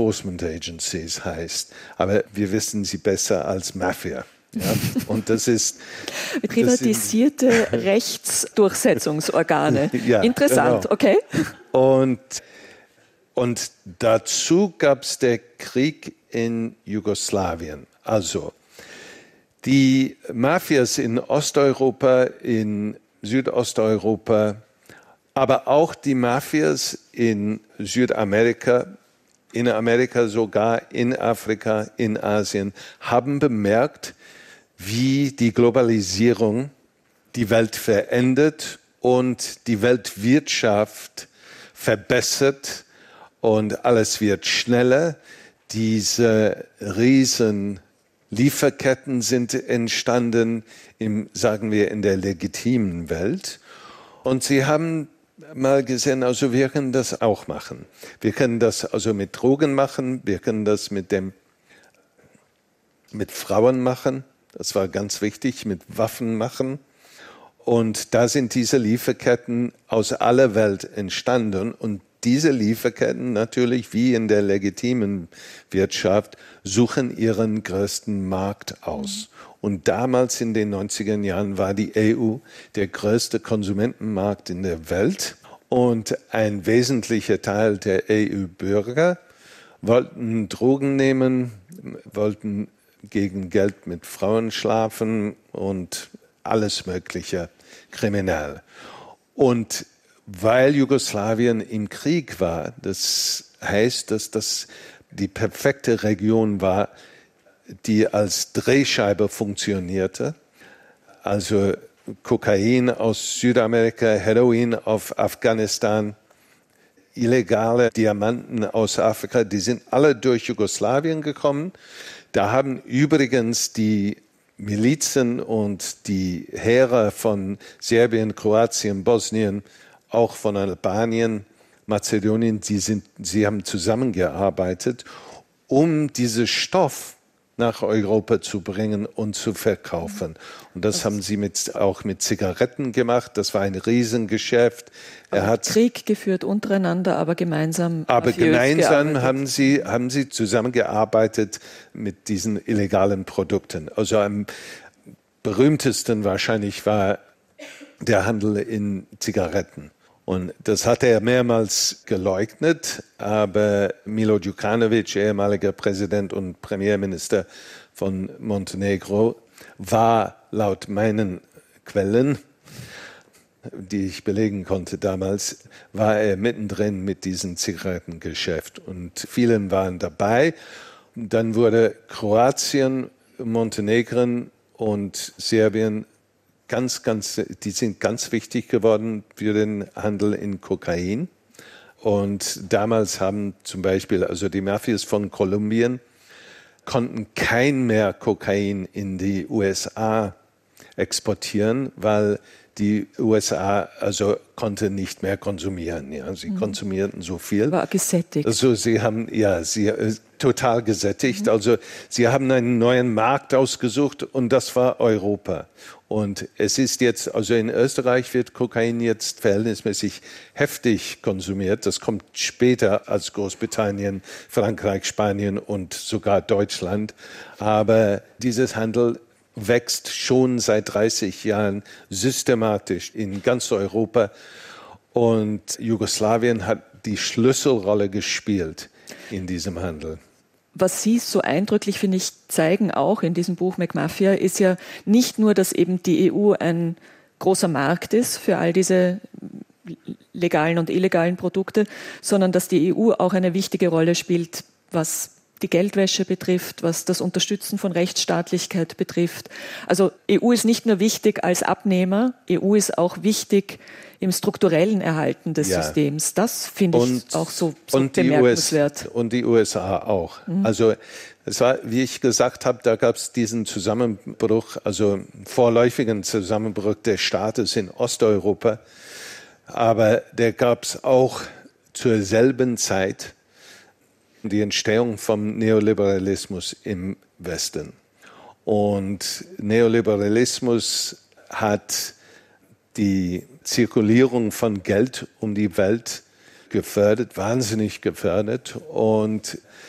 Enforcement Agencies heißt. Aber wir wissen sie besser als Mafia. Ja, und das ist privatisierte Rechtsdurchsetzungsorgane. Ja, interessant, genau. Okay. Und dazu gab es der Krieg in Jugoslawien. Also die Mafias in Osteuropa, in Südosteuropa, aber auch die Mafias in Südamerika, in Amerika sogar, in Afrika, in Asien, haben bemerkt, wie die Globalisierung die Welt verändert und die Weltwirtschaft verbessert und alles wird schneller. Diese riesen Lieferketten sind entstanden, sagen wir, in der legitimen Welt. Und sie haben mal gesehen, also wir können das auch machen. Wir können das also mit Drogen machen, wir können das mit Frauen machen, das war ganz wichtig, mit Waffen machen. Und da sind diese Lieferketten aus aller Welt entstanden. Und diese Lieferketten natürlich, wie in der legitimen Wirtschaft, suchen ihren größten Markt aus. Und damals in den 90er Jahren war die EU der größte Konsumentenmarkt in der Welt. Und ein wesentlicher Teil der EU-Bürger wollten Drogen nehmen, wollten gegen Geld mit Frauen schlafen und alles Mögliche kriminell. Und weil Jugoslawien im Krieg war, das heißt, dass das die perfekte Region war, die als Drehscheibe funktionierte. Also Kokain aus Südamerika, Heroin auf Afghanistan, illegale Diamanten aus Afrika, die sind alle durch Jugoslawien gekommen. Da haben übrigens die Milizen und die Heere von Serbien, Kroatien, Bosnien, auch von Albanien, Mazedonien, sie haben zusammengearbeitet, um diesen Stoff nach Europa zu bringen und zu verkaufen. Und das haben sie auch mit Zigaretten gemacht. Das war ein Riesengeschäft. Krieg geführt untereinander, aber gemeinsam. Aber gemeinsam haben sie zusammengearbeitet mit diesen illegalen Produkten. Also am berühmtesten wahrscheinlich war der Handel in Zigaretten. Und das hat er mehrmals geleugnet, aber Milo Đukanović, ehemaliger Präsident und Premierminister von Montenegro, war laut meinen Quellen, die ich belegen konnte damals, war er mittendrin mit diesem Zigarettengeschäft. Und vielen waren dabei. Und dann wurde Kroatien, Montenegro und Serbien die sind ganz wichtig geworden für den Handel in Kokain. Und damals haben zum Beispiel, also die Mafias von Kolumbien konnten kein mehr Kokain in die USA exportieren, weil die USA also konnte nicht mehr konsumieren. Ja, sie konsumierten so viel. War gesättigt. Also sie total gesättigt. Also sie haben einen neuen Markt ausgesucht und das war Europa. Und es ist jetzt, also in Österreich wird Kokain jetzt verhältnismäßig heftig konsumiert. Das kommt später als Großbritannien, Frankreich, Spanien und sogar Deutschland. Aber dieses Handel wächst schon seit 30 Jahren systematisch in ganz Europa. Und Jugoslawien hat die Schlüsselrolle gespielt in diesem Handel. Was Sie so eindrücklich, finde ich, zeigen auch in diesem Buch McMafia, ist ja nicht nur, dass eben die EU ein großer Markt ist für all diese legalen und illegalen Produkte, sondern dass die EU auch eine wichtige Rolle spielt, was die Geldwäsche betrifft, was das Unterstützen von Rechtsstaatlichkeit betrifft. Also EU ist nicht nur wichtig als Abnehmer, EU ist auch wichtig im strukturellen Erhalten des Systems. Das finde ich auch so bemerkenswert. Und die USA auch. Also es war, wie ich gesagt habe, da gab es diesen Zusammenbruch, also vorläufigen Zusammenbruch des Staates in Osteuropa. Aber der gab es auch zur selben Zeit die Entstehung vom Neoliberalismus im Westen. Und Neoliberalismus hat die Zirkulierung von Geld um die Welt gefördert, wahnsinnig gefördert. Und